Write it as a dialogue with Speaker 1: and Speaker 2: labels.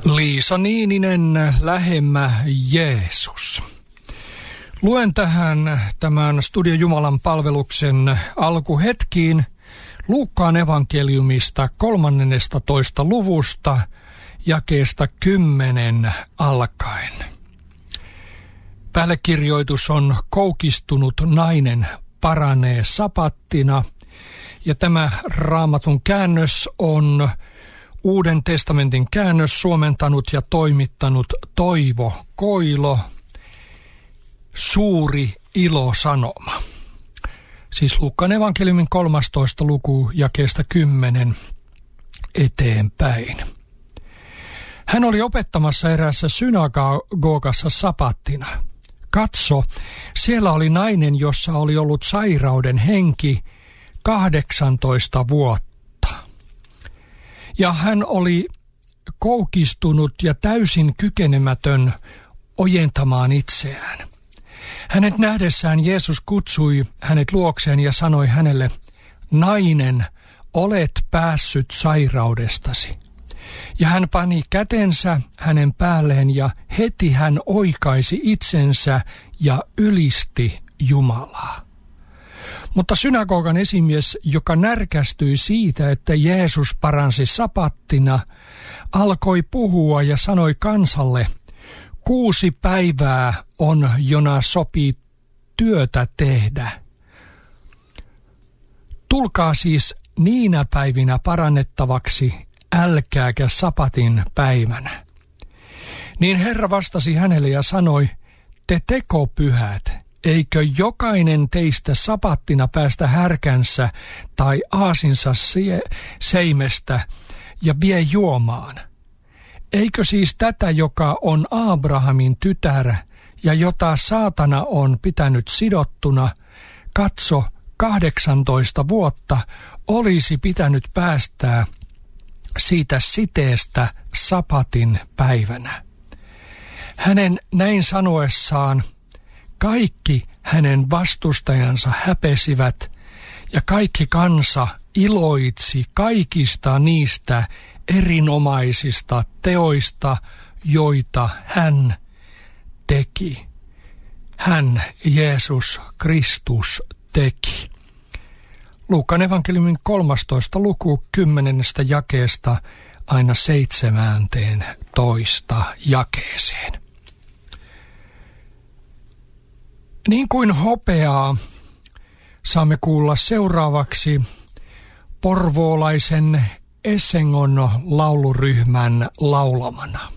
Speaker 1: Liisa Niininen, Lähemmä Jeesus. Luen tähän tämän Studio Jumalan palveluksen alkuhetkiin Luukkaan evankeliumista 13. luvusta jakeesta 10 alkaen. Päällekirjoitus on Koukistunut nainen paranee sapattina, ja tämä Raamatun käännös on Uuden testamentin käännös, suomentanut ja toimittanut Toivo Koilo, Suuri ilosanoma. Siis Luukkaan evankeliumin 13. luku jakeesta 10 eteenpäin. Hän oli opettamassa eräässä synagogassa sapattina. Katso, siellä oli nainen, jossa oli ollut sairauden henki 18 vuotta. Ja hän oli koukistunut ja täysin kykenemätön ojentamaan itseään. Hänet nähdessään Jeesus kutsui hänet luokseen ja sanoi hänelle, nainen, olet päässyt sairaudestasi. Ja hän pani kätensä hänen päälleen ja heti hän oikaisi itsensä ja ylisti Jumalaa. Mutta synagogan esimies, joka närkästyi siitä, että Jeesus paransi sapattina, alkoi puhua ja sanoi kansalle, 6 päivää on, jona sopii työtä tehdä. Tulkaa siis niinä päivinä parannettavaksi, älkääkä sapatin päivänä. Niin Herra vastasi hänelle ja sanoi, te tekopyhät, eikö jokainen teistä sapattina päästä härkänsä tai aasinsa seimestä ja vie juomaan? Eikö siis tätä, joka on Abrahamin tytär ja jota saatana on pitänyt sidottuna, katso 18 vuotta olisi pitänyt päästää siitä siteestä sapatin päivänä. Hänen näin sanoessaan kaikki hänen vastustajansa häpesivät ja kaikki kansa iloitsi kaikista niistä erinomaisista teoista, joita hän teki. Hän, Jeesus Kristus, teki. Luukkaan evankeliumin 13. luku 10. jakeesta aina 17. jakeeseen. Niin kuin hopeaa saamme kuulla seuraavaksi porvoolaisen Essengon lauluryhmän laulamana.